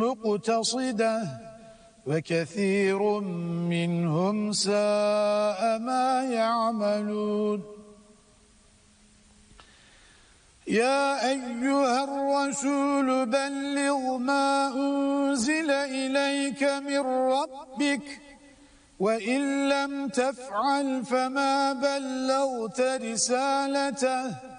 مقتصدة وكثير منهم ساء ما يعملون يا أيها الرسول بلغ ما أنزل إليك من ربك وإن لم تفعل فما بلغت رسالته